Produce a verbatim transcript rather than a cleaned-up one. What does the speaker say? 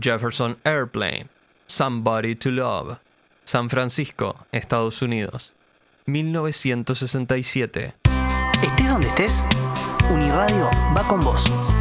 Jefferson Airplane, Somebody to Love, San Francisco, Estados Unidos, mil novecientos sesenta y siete. Estés donde estés, Uniradio va con vos.